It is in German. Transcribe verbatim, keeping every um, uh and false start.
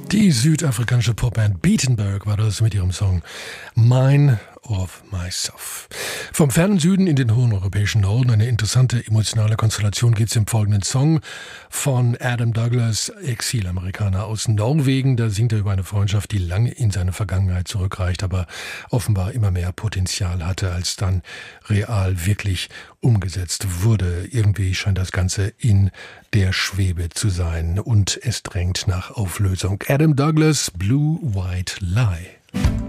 Die südafrikanische Popband Beatenberg war das mit ihrem Song Mine of Myself. Vom fernen Süden in den hohen europäischen Norden, eine interessante emotionale Konstellation geht es im folgenden Song von Adam Douglas, Exilamerikaner aus Norwegen. Da singt er über eine Freundschaft, die lange in seine Vergangenheit zurückreicht, aber offenbar immer mehr Potenzial hatte, als dann real wirklich umgesetzt wurde. Irgendwie scheint das Ganze in der Schwebe zu sein und es drängt nach Auflösung. Adam Douglas, Blue White Lie.